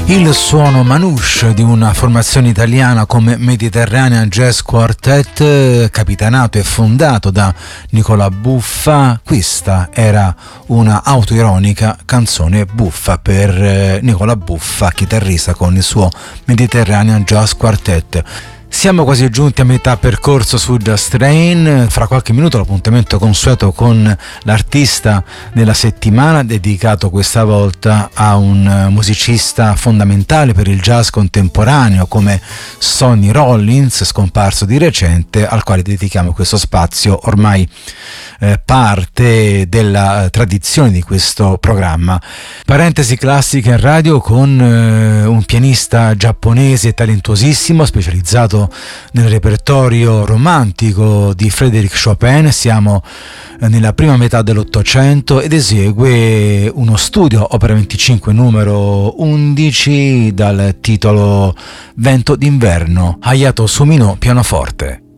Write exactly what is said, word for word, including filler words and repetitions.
Il suono manouche di una formazione italiana come Mediterranean Jazz Quartet, capitanato e fondato da Nicola Buffa. Questa era una autoironica canzone buffa per Nicola Buffa, chitarrista con il suo Mediterranean Jazz Quartet. Siamo quasi giunti a metà percorso su Just Train. Fra qualche minuto l'appuntamento consueto con l'artista della settimana, dedicato questa volta a un musicista fondamentale per il jazz contemporaneo come Sonny Rollins, scomparso di recente, al quale dedichiamo questo spazio ormai eh, parte della tradizione di questo programma. Parentesi classica in radio con eh, un pianista giapponese talentuosissimo, specializzato nel repertorio romantico di Frédéric Chopin. Siamo nella prima metà dell'Ottocento ed esegue uno studio opera venticinque numero undici dal titolo Vento d'inverno. Hayato Sumino, pianoforte.